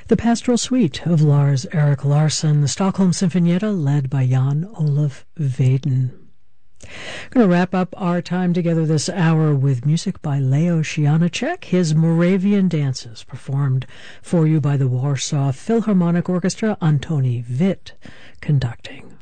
The Pastoral Suite of Lars Erik Larsson, the Stockholm Sinfonietta led by Jan Olaf Weden. I'm going to wrap up our time together this hour with music by Leo Janáček, his Moravian Dances, performed for you by the Warsaw Philharmonic Orchestra, Antoni Witt conducting.